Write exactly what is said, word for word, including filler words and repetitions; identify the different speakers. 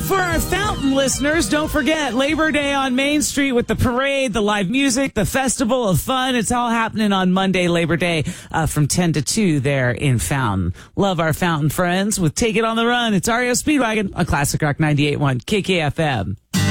Speaker 1: for our Fountain listeners, don't forget Labor Day on Main Street with the parade, the live music, the festival of fun. It's all happening on Monday, Labor Day, uh, from ten to two there in Fountain. Love our Fountain friends with Take It on the Run. It's R E O Speedwagon on Classic Rock ninety-eight point one K K F M.